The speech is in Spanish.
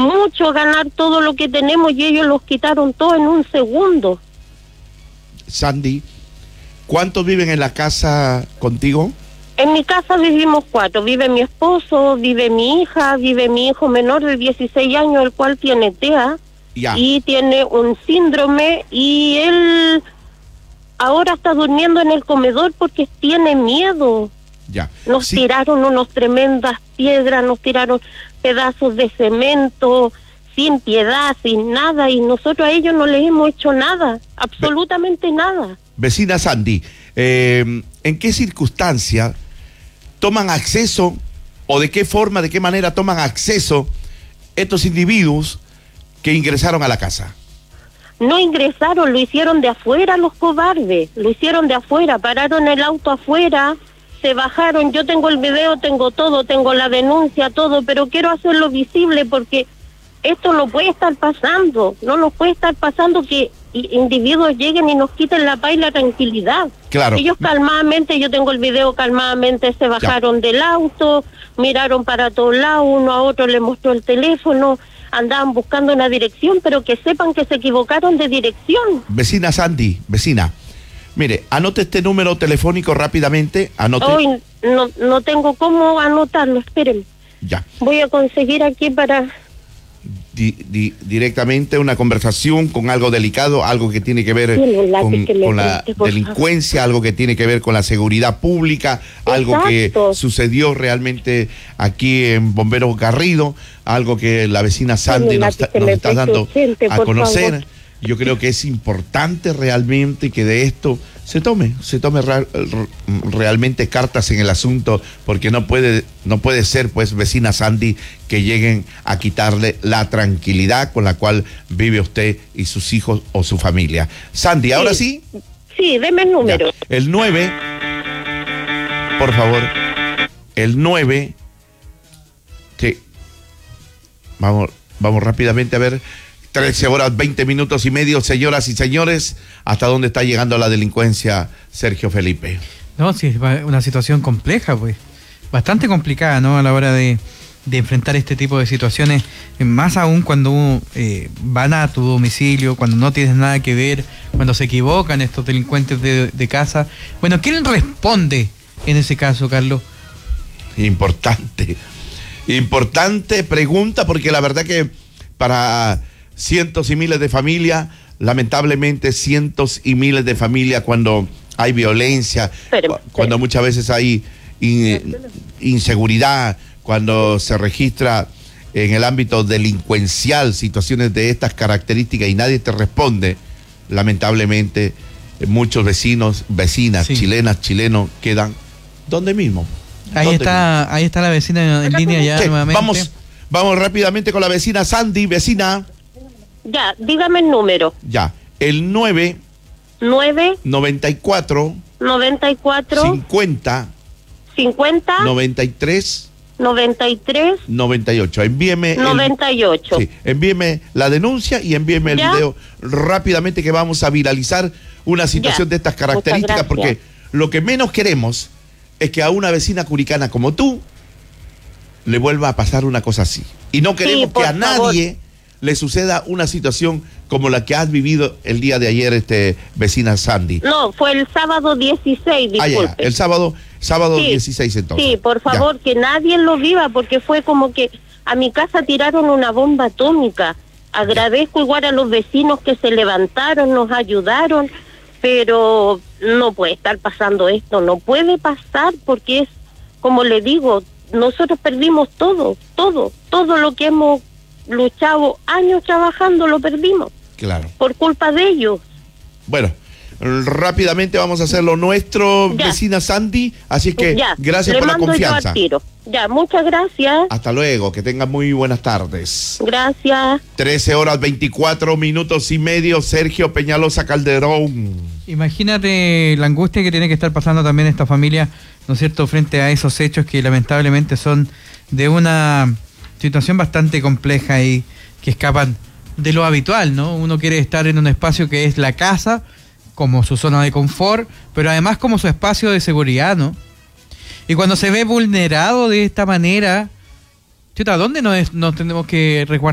mucho ganar todo lo que tenemos y ellos los quitaron todo en un segundo. Sandy, ¿cuántos viven en la casa contigo? En mi casa vivimos 4, vive mi esposo, vive mi hija, vive mi hijo menor de 16 años, el cual tiene TEA y tiene un síndrome, y él ahora está durmiendo en el comedor porque tiene miedo. Nos tiraron unas tremendas piedras, nos tiraron pedazos de cemento, sin piedad, sin nada, y nosotros a ellos no les hemos hecho nada, absolutamente nada. Vecina Sandy, ¿en qué circunstancia toman acceso, o de qué forma, de qué manera toman acceso estos individuos que ingresaron a la casa? No ingresaron, lo hicieron de afuera los cobardes, lo hicieron de afuera, pararon el auto afuera, se bajaron, yo tengo el video, tengo todo, tengo la denuncia, todo, pero quiero hacerlo visible porque esto no puede estar pasando, no nos puede estar pasando que individuos lleguen y nos quiten la paz y la tranquilidad. Claro. Ellos calmadamente, yo tengo el video, calmadamente se bajaron del auto, miraron para todos lados, uno a otro le mostró el teléfono, andaban buscando una dirección, pero que sepan que se equivocaron de dirección. Vecina Sandy, vecina, mire, anote este número telefónico rápidamente, anote. Hoy no tengo cómo anotarlo, espérenme. Ya. Voy a conseguir aquí para... directamente una conversación con algo delicado, algo que tiene que ver con la delincuencia, algo que tiene que ver con la seguridad pública, algo que sucedió realmente aquí en Bomberos Garrido, algo que la vecina Sandy nos está dando a conocer. Yo creo que es importante realmente que de esto se tome realmente cartas en el asunto, porque no puede ser, pues, vecina Sandy, que lleguen a quitarle la tranquilidad con la cual vive usted y sus hijos o su familia. Sandy, ¿ahora sí? Sí, deme el número. Ya. El 9, por favor, el 9, sí, vamos rápidamente a ver. 13 horas, 20 minutos y medio, señoras y señores, ¿hasta dónde está llegando la delincuencia, Sergio Felipe? No, sí, es una situación compleja, pues, bastante complicada, ¿no?, a la hora de enfrentar este tipo de situaciones, más aún cuando van a tu domicilio, cuando no tienes nada que ver, cuando se equivocan estos delincuentes de casa. Bueno, ¿quién responde en ese caso, Carlos? Importante pregunta, porque la verdad que para cientos y miles de familias, lamentablemente cientos y miles de familias, cuando hay violencia, cuando muchas veces hay inseguridad, cuando se registra en el ámbito delincuencial situaciones de estas características y nadie te responde, lamentablemente muchos vecinas, chilenas, chilenos quedan donde mismo. Ahí está la vecina en línea ya nuevamente. Vamos rápidamente con la vecina Sandy. Vecina. Ya, dígame el número. Ya, el 9 94 50 93 98. Envíeme 98. Envíeme la denuncia y envíeme el video rápidamente, que vamos a viralizar una situación de estas características, porque lo que menos queremos es que a una vecina curicana como tú le vuelva a pasar una cosa así. Y no queremos que a nadie le suceda una situación como la que has vivido el día de ayer, vecina Sandy. No, fue el sábado 16, disculpe. El sábado 16 entonces. Sí, por favor, que nadie lo viva, porque fue como que a mi casa tiraron una bomba atómica. Agradezco igual a los vecinos que se levantaron, nos ayudaron, pero no puede estar pasando esto, no puede pasar, porque es, como le digo, nosotros perdimos todo lo que hemos luchado años trabajando, lo perdimos. Claro. Por culpa de ellos. Bueno, rápidamente vamos a hacer lo nuestro, vecina Sandy, así que gracias por la confianza. Yo al tiro. Ya, muchas gracias. Hasta luego, que tengan muy buenas tardes. Gracias. 13 horas 24 minutos y medio, Sergio Peñalosa Calderón. Imagínate la angustia que tiene que estar pasando también esta familia, ¿no es cierto?, frente a esos hechos que lamentablemente son de una situación bastante compleja y que escapan de lo habitual, ¿no? Uno quiere estar en un espacio que es la casa, como su zona de confort, pero además como su espacio de seguridad, ¿no? Y cuando se ve vulnerado de esta manera, chuta, ¿dónde nos tenemos que resguardar?